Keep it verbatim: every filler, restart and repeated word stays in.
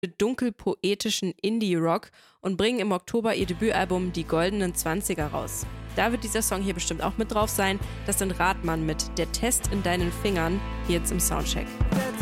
dunkelpoetischen Indie-Rock und bringen im Oktober ihr Debütalbum Die Goldenen Zwanziger raus. Da wird dieser Song hier bestimmt auch mit drauf sein. Das sind Rathmann mit Der Test in deinen Fingern, hier jetzt im Soundcheck.